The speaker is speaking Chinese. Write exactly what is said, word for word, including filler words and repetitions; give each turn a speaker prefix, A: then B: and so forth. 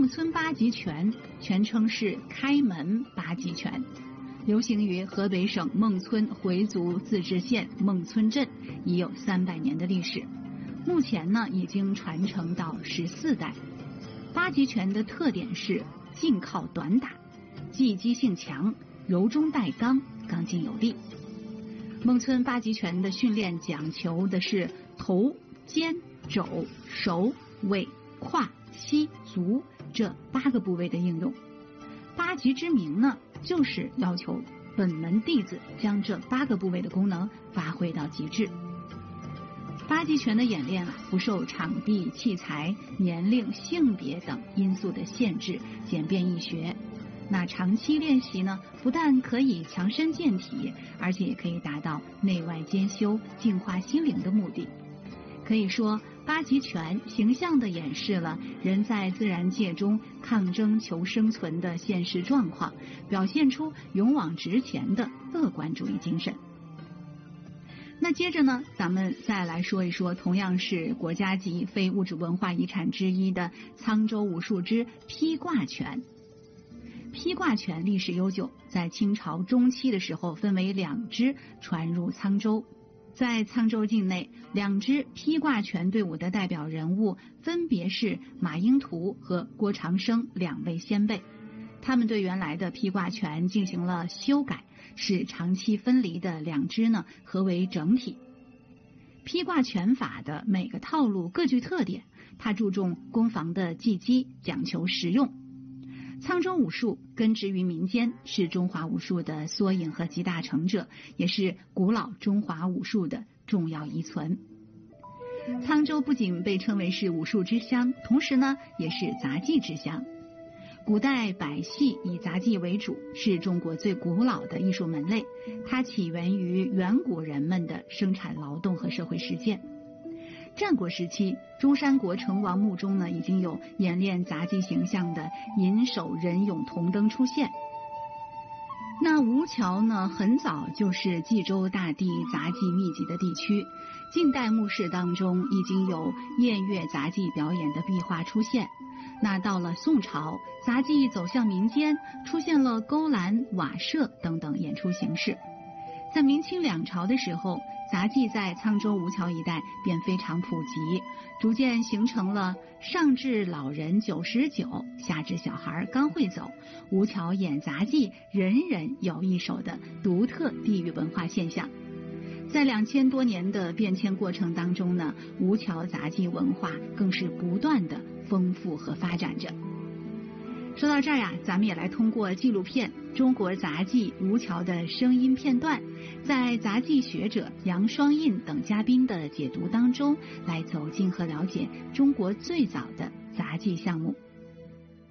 A: 孟村八极拳全称是开门八极拳，流行于河北省孟村回族自治县孟村镇，已有三百年的历史。目前呢，已经传承到十四代。八极拳的特点是近靠短打，技击性强，柔中带刚，刚劲有力。孟村八极拳的训练讲求的是头、肩、肘、手、尾、胯、膝、足这八个部位的应用。八极之名呢，就是要求本门弟子将这八个部位的功能发挥到极致。八极拳的演练啊，不受场地、器材、年龄、性别等因素的限制，简便易学。那长期练习呢，不但可以强身健体，而且也可以达到内外兼修、净化心灵的目的。可以说，八极拳形象地演示了人在自然界中抗争求生存的现实状况，表现出勇往直前的乐观主义精神。那接着呢，咱们再来说一说同样是国家级非物质文化遗产之一的沧州武术之披挂拳。披挂拳历史悠久，在清朝中期的时候分为两支传入沧州。在沧州境内，两支披挂拳队伍的代表人物分别是马应图和郭长生两位先辈，他们对原来的披挂拳进行了修改，使长期分离的两支呢合为整体。披挂拳法的每个套路各具特点，它注重攻防的技击，讲求实用。沧州武术根植于民间，是中华武术的缩影和集大成者，也是古老中华武术的重要遗存。沧州不仅被称为是武术之乡，同时呢也是杂技之乡。古代百戏以杂技为主，是中国最古老的艺术门类，它起源于远古人们的生产劳动和社会实践。战国时期，中山国成王墓中呢，已经有演练杂技形象的银手人俑铜灯出现。那吴桥呢，很早就是冀州大地杂技密集的地区，近代墓室当中已经有宴乐杂技表演的壁画出现。那到了宋朝，杂技走向民间，出现了勾栏、瓦舍等等演出形式。在明清两朝的时候，杂技在沧州吴桥一带便非常普及，逐渐形成了上至老人九十九，下至小孩刚会走，吴桥演杂技人人有一手的独特地域文化现象。在两千多年的变迁过程当中呢，吴桥杂技文化更是不断的丰富和发展着。说到这儿呀，咱们也来通过纪录片《中国杂技吴桥》的声音片段，在杂技学者杨双印等嘉宾的解读当中，来走进和了解中国最早的杂技项目。